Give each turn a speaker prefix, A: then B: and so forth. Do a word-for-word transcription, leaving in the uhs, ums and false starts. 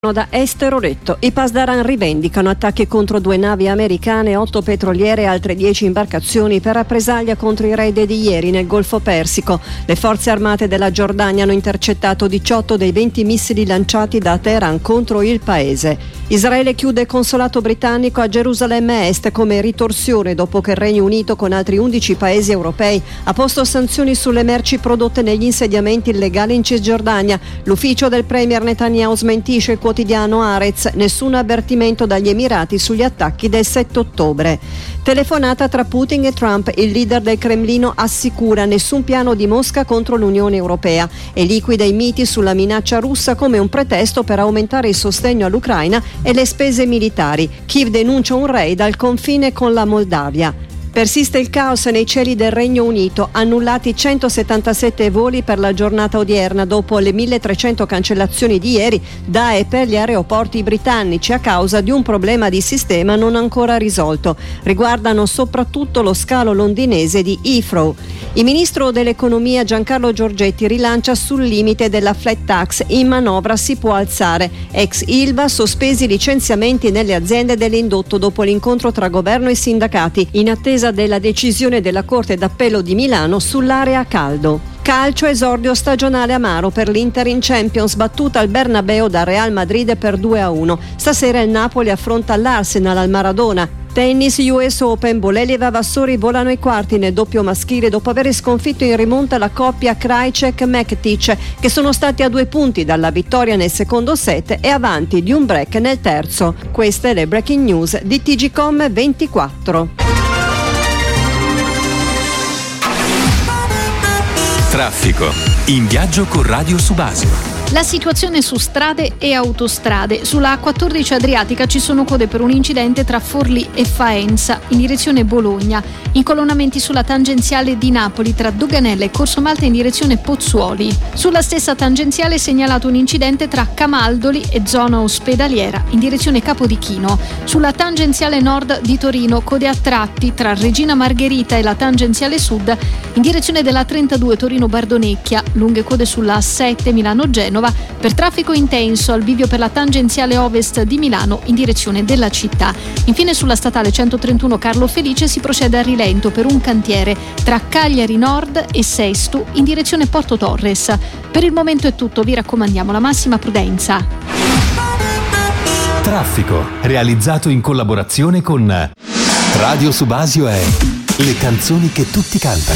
A: Da Esteroretto, i Pasdaran rivendicano attacchi contro due navi americane, otto petroliere e altre dieci imbarcazioni per rappresaglia contro i raid di ieri nel Golfo Persico. Le forze armate della Giordania hanno intercettato diciotto dei venti missili lanciati da Teheran contro il paese. Israele chiude il consolato britannico a Gerusalemme Est come ritorsione dopo che il Regno Unito con altri undici paesi europei ha posto sanzioni sulle merci prodotte negli insediamenti illegali in Cisgiordania. L'ufficio del premier Netanyahu smentisce il quotidiano Haaretz, nessun avvertimento dagli Emirati sugli attacchi del sette ottobre. Telefonata tra Putin e Trump, il leader del Cremlino assicura nessun piano di Mosca contro l'Unione Europea e liquida i miti sulla minaccia russa come un pretesto per aumentare il sostegno all'Ucraina e le spese militari. Kiev denuncia un raid al confine con la Moldavia. Persiste il caos nei cieli del Regno Unito, annullati centosettantasette voli per la giornata odierna dopo le milletrecento cancellazioni di ieri da e per gli aeroporti britannici a causa di un problema di sistema non ancora risolto. Riguardano soprattutto lo scalo londinese di Heathrow. Il ministro dell'economia Giancarlo Giorgetti rilancia sul limite della flat tax, in manovra si può alzare. Ex Ilva, sospesi i licenziamenti nelle aziende dell'indotto dopo l'incontro tra governo e sindacati, in attesa della decisione della Corte d'Appello di Milano sull'area caldo. Calcio, esordio stagionale amaro per l'Inter in Champions, battuta al Bernabeu da Real Madrid per due a uno. Stasera il Napoli affronta l'Arsenal al Maradona. Tennis U S Open, Bolelli e Vassori volano ai quarti nel doppio maschile dopo aver sconfitto in rimonta la coppia Krajicek-Mektic, che sono stati a due punti dalla vittoria nel secondo set e avanti di un break nel terzo. Queste le breaking news di T G Com ventiquattro.
B: Traffico. In viaggio con Radio Subasio.
C: La situazione su strade e autostrade. Sulla A quattordici Adriatica ci sono code per un incidente tra Forlì e Faenza in direzione Bologna. Incolonnamenti sulla tangenziale di Napoli tra Doganella e Corso Malta in direzione Pozzuoli. Sulla stessa tangenziale è segnalato un incidente tra Camaldoli e zona ospedaliera in direzione Capodichino. Sulla tangenziale nord di Torino code a tratti tra Regina Margherita e la tangenziale sud in direzione della trentadue Torino-Bardonecchia. Lunghe code sulla A sette Milano-Genova per traffico intenso al bivio per la tangenziale ovest di Milano in direzione della città. Infine sulla statale centotrentuno Carlo Felice si procede a rilento per un cantiere tra Cagliari Nord e Sesto in direzione Porto Torres. Per il momento è tutto, vi raccomandiamo la massima prudenza.
B: Traffico, realizzato in collaborazione con Radio Subasio è Le canzoni che tutti cantano.